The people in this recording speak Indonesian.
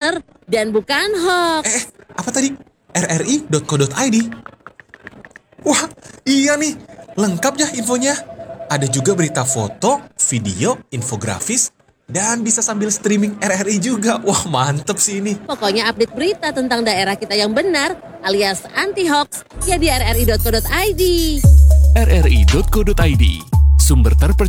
bener dan bukan hoax. Apa tadi? rri.co.id. Wah, iya nih. Lengkap ya infonya. Ada juga berita foto, video, infografis, dan bisa sambil streaming RRI juga. Wah, mantep sih ini. Pokoknya update berita tentang daerah kita yang benar alias anti-hoax ya di rri.co.id. rri.co.id, sumber terpercaya.